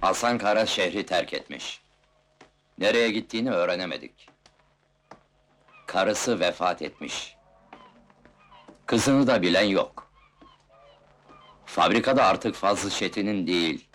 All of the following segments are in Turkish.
Hasan Kara şehri terk etmiş. Nereye gittiğini öğrenemedik. Karısı vefat etmiş. Kızını da bilen yok. Fabrikada artık Fazlı Çetin'in değil,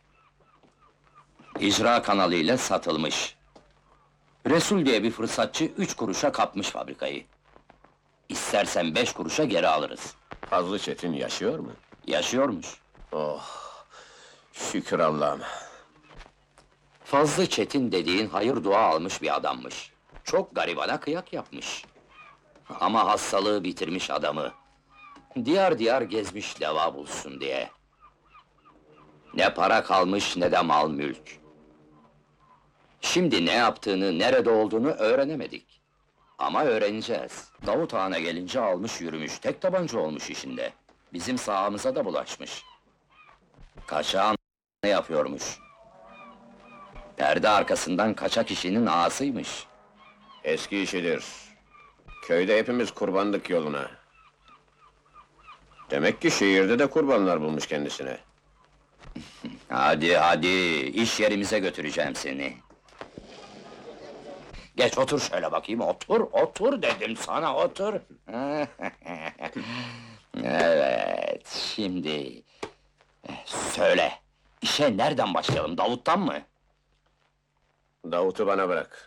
icra kanalıyla satılmış. Resul diye bir fırsatçı 3 kuruşa kapmış fabrikayı. İstersen 5 kuruşa geri alırız. Fazlı Çetin yaşıyor mu? Yaşıyormuş. Oh, şükür Allah'ım. Fazlı Çetin dediğin hayır dua almış bir adammış. Çok garibana kıyak yapmış. Ama hastalığı bitirmiş adamı. Diyar diyar gezmiş deva bulsun diye. Ne para kalmış ne de mal mülk. Şimdi ne yaptığını, nerede olduğunu öğrenemedik. Ama öğreneceğiz. Davut Ağa'na gelince almış yürümüş, tek tabanca olmuş işinde. Bizim sahamıza da bulaşmış. Kaçağın yapıyormuş. Perde arkasından kaçak işinin ağasıymış. Eski işidir. Köyde hepimiz kurbanlık yoluna. Demek ki şehirde de kurbanlar bulmuş kendisine. Hadi hadi, iş yerimize götüreceğim seni. Geç otur şöyle bakayım, otur dedim sana, otur. Evet, şimdi... Söyle, işe nereden başlayalım, Davut'tan mı? Davut'u bana bırak.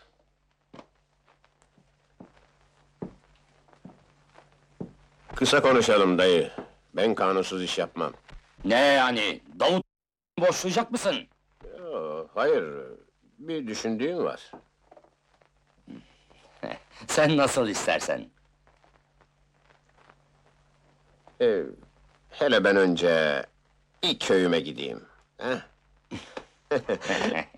Kısa konuşalım dayı. Ben kanunsuz iş yapmam. Ne yani, Davut boşlayacak mısın? Hayır, bir düşündüğüm var. Sen nasıl istersen. Hele ben önce... ...ilk köyüme gideyim. Heh?